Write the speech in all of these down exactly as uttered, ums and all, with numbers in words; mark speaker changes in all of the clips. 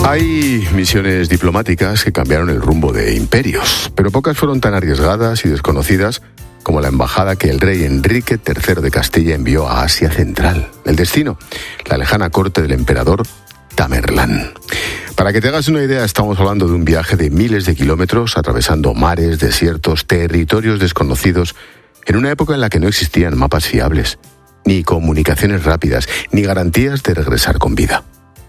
Speaker 1: Hay misiones diplomáticas que cambiaron el rumbo de imperios, pero pocas fueron tan arriesgadas y desconocidas como la embajada que el rey Enrique tercero de Castilla envió a Asia Central. El destino, la lejana corte del emperador Tamerlán. Para que te hagas una idea, estamos hablando de un viaje de miles de kilómetros, atravesando mares, desiertos, territorios desconocidos, en una época en la que no existían mapas fiables, ni comunicaciones rápidas, ni garantías de regresar con vida.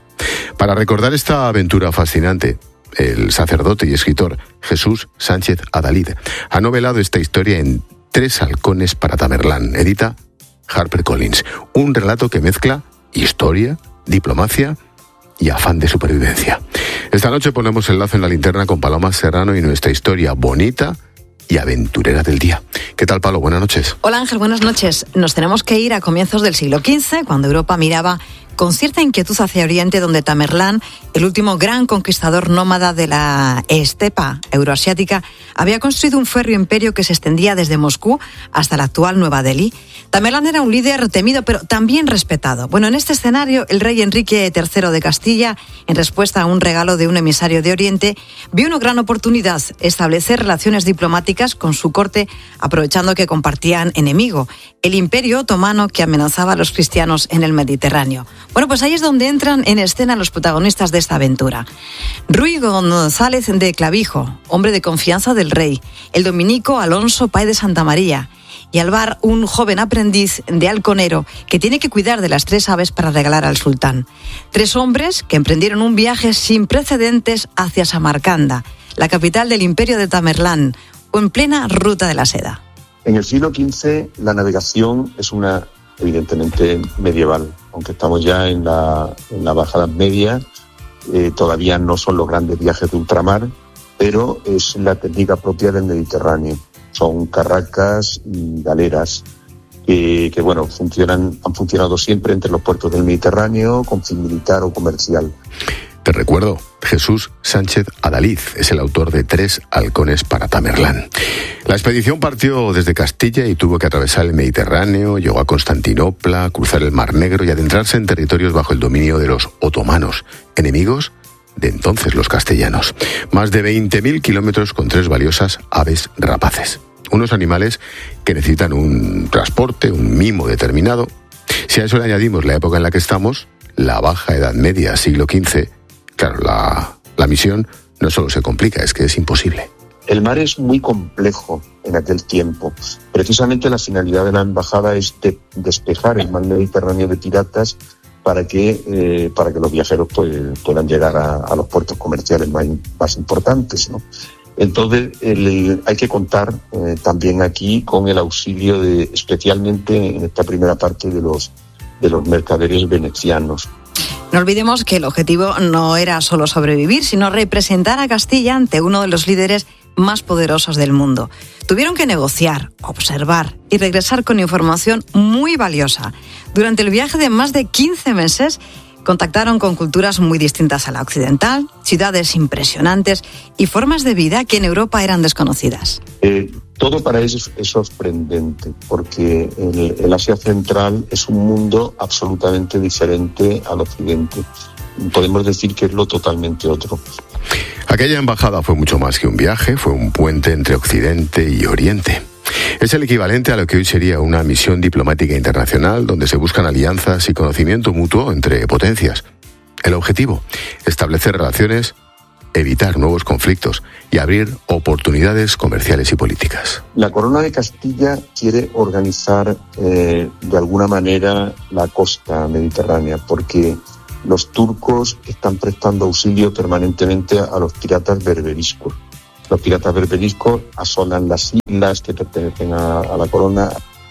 Speaker 1: Para recordar esta aventura fascinante, el sacerdote y escritor Jesús Sánchez Adalid ha novelado esta historia en Tres halcones para Tamerlán, edita HarperCollins. Un relato que mezcla historia, diplomacia y afán de supervivencia. Esta noche ponemos el lazo en la linterna con Paloma Serrano y nuestra historia bonita y aventurera del día. ¿Qué tal, Palo? Buenas noches.
Speaker 2: Hola, Ángel, buenas noches. Nos tenemos que ir a comienzos del siglo quince, cuando Europa miraba con cierta inquietud hacia Oriente, donde Tamerlán, el último gran conquistador nómada de la estepa euroasiática, había construido un férreo imperio que se extendía desde Moscú hasta la actual Nueva Delhi. Tamerlán era un líder temido, pero también respetado. Bueno, en este escenario, el rey Enrique tercero de Castilla, en respuesta a un regalo de un emisario de Oriente, vio una gran oportunidad: establecer relaciones diplomáticas con su corte, aprovechando que compartían enemigo, el Imperio Otomano, que amenazaba a los cristianos en el Mediterráneo. Bueno, pues ahí es donde entran en escena los protagonistas de esta aventura. Ruy González de Clavijo, hombre de confianza del rey, el dominico Alonso Páez de Santa María, y Alvar, un joven aprendiz de halconero que tiene que cuidar de las tres aves para regalar al sultán. Tres hombres que emprendieron un viaje sin precedentes hacia Samarcanda, la capital del imperio de Tamerlán, o en plena ruta de la seda.
Speaker 3: En el siglo quince la navegación es una, evidentemente, medieval. Aunque estamos ya en la, en la Baja Edad Media, eh, todavía no son los grandes viajes de ultramar, pero es la técnica propia del Mediterráneo. Son carracas y galeras que, que bueno, funcionan, han funcionado siempre entre los puertos del Mediterráneo con fin militar o comercial.
Speaker 1: Te recuerdo, Jesús Sánchez Adalid es el autor de Tres halcones para Tamerlán. La expedición partió desde Castilla y tuvo que atravesar el Mediterráneo, llegó a Constantinopla, cruzar el Mar Negro y adentrarse en territorios bajo el dominio de los otomanos, enemigos de entonces los castellanos. Más de veinte mil kilómetros con tres valiosas aves rapaces. Unos animales que necesitan un transporte, un mimo determinado. Si a eso le añadimos la época en la que estamos, la Baja Edad Media, siglo quince, claro, la, la misión no solo se complica, es que es imposible.
Speaker 3: El mar es muy complejo en aquel tiempo. Precisamente la finalidad de la embajada es de despejar el mar Mediterráneo de piratas para que, eh, para que los viajeros pues, puedan llegar a, a los puertos comerciales más, más importantes, ¿no? Entonces el, hay que contar eh, también aquí con el auxilio de, especialmente en esta primera parte, de los, de los mercaderes venecianos.
Speaker 2: No olvidemos que el objetivo no era solo sobrevivir, sino representar a Castilla ante uno de los líderes más poderosos del mundo. Tuvieron que negociar, observar y regresar con información muy valiosa. Durante el viaje de más de quince meses, contactaron con culturas muy distintas a la occidental, ciudades impresionantes y formas de vida que en Europa eran desconocidas.
Speaker 3: Eh, todo para ellos es sorprendente, porque el, el Asia Central es un mundo absolutamente diferente al occidente. Podemos decir que es lo totalmente otro.
Speaker 1: Aquella embajada fue mucho más que un viaje, fue un puente entre Occidente y Oriente. Es el equivalente a lo que hoy sería una misión diplomática internacional, donde se buscan alianzas y conocimiento mutuo entre potencias. El objetivo, establecer relaciones, evitar nuevos conflictos y abrir oportunidades comerciales y políticas.
Speaker 3: La Corona de Castilla quiere organizar eh, de alguna manera la costa mediterránea, porque los turcos están prestando auxilio permanentemente a los piratas berberiscos. Los piratas berberiscos asolan las islas que pertenecen a, a la corona.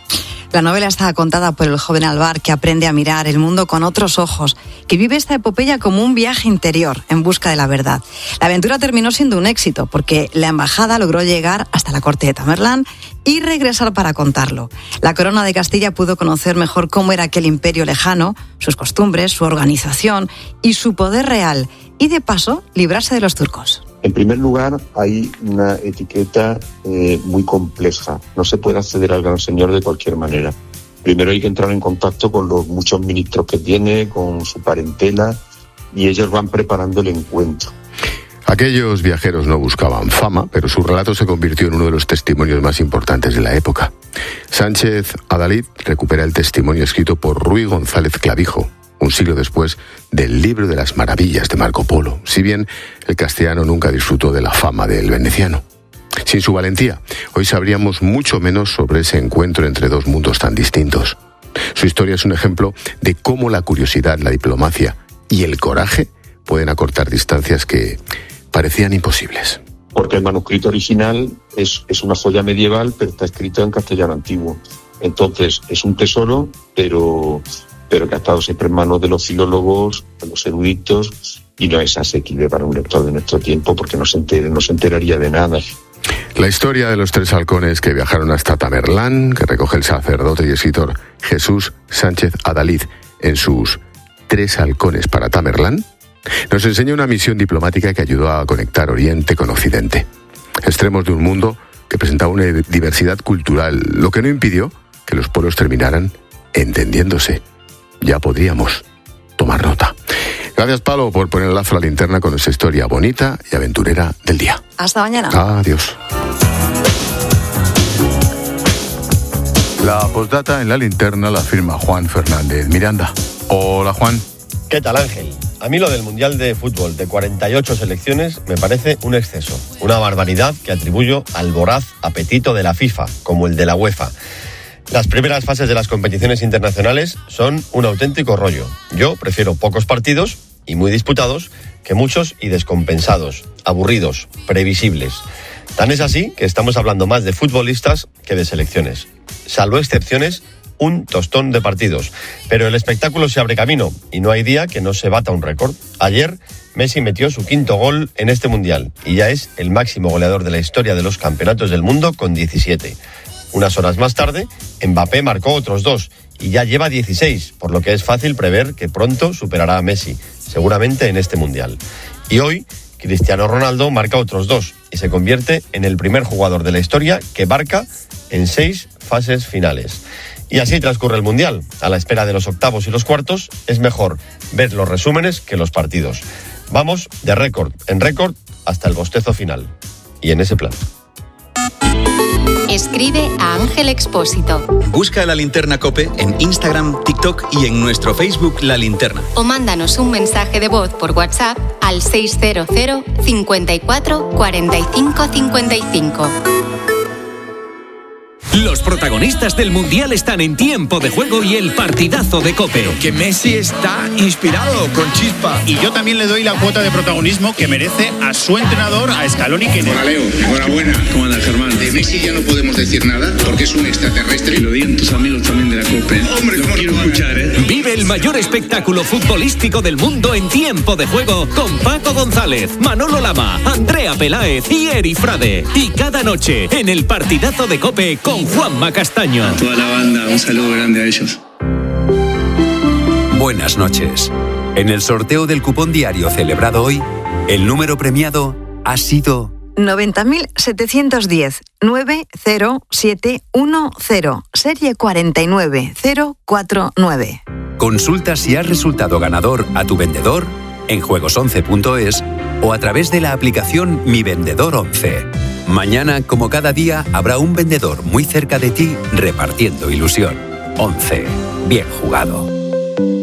Speaker 2: La novela está contada por el joven Alvar, que aprende a mirar el mundo con otros ojos, que vive esta epopeya como un viaje interior en busca de la verdad. La aventura terminó siendo un éxito, porque la embajada logró llegar hasta la corte de Tamerlán y regresar para contarlo. La corona de Castilla pudo conocer mejor cómo era aquel imperio lejano, sus costumbres, su organización y su poder real, y de paso librarse de los turcos.
Speaker 3: En primer lugar, hay una etiqueta eh, muy compleja. No se puede acceder al gran señor de cualquier manera. Primero hay que entrar en contacto con los muchos ministros que tiene, con su parentela, y ellos van preparando el encuentro.
Speaker 1: Aquellos viajeros no buscaban fama, pero su relato se convirtió en uno de los testimonios más importantes de la época. Sánchez Adalid recupera el testimonio escrito por Ruy González Clavijo, un siglo después del libro de las maravillas de Marco Polo, si bien el castellano nunca disfrutó de la fama del veneciano. Sin su valentía, hoy sabríamos mucho menos sobre ese encuentro entre dos mundos tan distintos. Su historia es un ejemplo de cómo la curiosidad, la diplomacia y el coraje pueden acortar distancias que parecían imposibles.
Speaker 3: Porque el manuscrito original es, es una joya medieval, pero está escrito en castellano antiguo. Entonces, es un tesoro, pero, pero que ha estado siempre en manos de los filólogos, de los eruditos, y no es asequible para un lector de nuestro tiempo porque no se, entere, no se enteraría de nada.
Speaker 1: La historia de los tres halcones que viajaron hasta Tamerlán, que recoge el sacerdote y escritor Jesús Sánchez Adalid en sus Tres halcones para Tamerlán, nos enseña una misión diplomática que ayudó a conectar Oriente con Occidente. Extremos de un mundo que presentaba una diversidad cultural, lo que no impidió que los pueblos terminaran entendiéndose. Ya podríamos tomar nota. Gracias, Palo, por poner el lazo a la linterna con esa historia bonita y aventurera del día.
Speaker 2: Hasta mañana.
Speaker 1: Adiós.
Speaker 4: La postdata en la linterna la firma Juan Fernández Miranda. Hola, Juan.
Speaker 5: ¿Qué tal, Ángel? A mí lo del Mundial de Fútbol de cuarenta y ocho selecciones me parece un exceso, una barbaridad que atribuyo al voraz apetito de la FIFA, como el de la UEFA. Las primeras fases de las competiciones internacionales son un auténtico rollo. Yo prefiero pocos partidos y muy disputados que muchos y descompensados, aburridos, previsibles. Tan es así que estamos hablando más de futbolistas que de selecciones. Salvo excepciones, un tostón de partidos. Pero el espectáculo se abre camino y no hay día que no se bata un récord. Ayer, Messi metió su quinto gol en este Mundial y ya es el máximo goleador de la historia de los campeonatos del mundo con diecisiete. Unas horas más tarde, Mbappé marcó otros dos y ya lleva dieciséis, por lo que es fácil prever que pronto superará a Messi, seguramente en este Mundial. Y hoy, Cristiano Ronaldo marca otros dos y se convierte en el primer jugador de la historia que marca en seis fases finales. Y así transcurre el Mundial. A la espera de los octavos y los cuartos, es mejor ver los resúmenes que los partidos. Vamos de récord en récord hasta el bostezo final. Y en ese plan.
Speaker 6: Escribe a Ángel Expósito.
Speaker 7: Busca La Linterna COPE en Instagram, TikTok y en nuestro Facebook La Linterna.
Speaker 6: O mándanos un mensaje de voz por WhatsApp al seis cero cero, cincuenta y cuatro, cuarenta y cinco, cincuenta y cinco.
Speaker 8: Los protagonistas del Mundial están en Tiempo de Juego y el partidazo de COPE.
Speaker 9: Que Messi está inspirado, con chispa.
Speaker 10: Y yo también le doy la cuota de protagonismo que merece a su entrenador, a Scaloni. Que
Speaker 11: Hola, Leo. Enhorabuena. ¿Cómo andas, Germán? De Messi ya no podemos decir nada porque es un extraterrestre. Y lo digan tus amigos también de la COPE. Hombre, lo quiero escuchar, ¿eh?
Speaker 8: Vive el mayor espectáculo futbolístico del mundo en Tiempo de Juego con Paco González, Manolo Lama, Andrea Peláez y Eri Frade. Y cada noche en el partidazo de COPE con Juanma Castaño.
Speaker 11: A toda la banda, un saludo grande a ellos.
Speaker 12: Buenas noches. En el sorteo del cupón diario celebrado hoy, el número premiado ha sido
Speaker 2: noventa mil setecientos diez, nueve cero siete uno cero, serie cuarenta y nueve cero cuatro nueve.
Speaker 12: Consulta si has resultado ganador a tu vendedor en juegos once punto es o a través de la aplicación Mi Vendedor once. Mañana, como cada día, habrá un vendedor muy cerca de ti repartiendo ilusión. once. Bien jugado.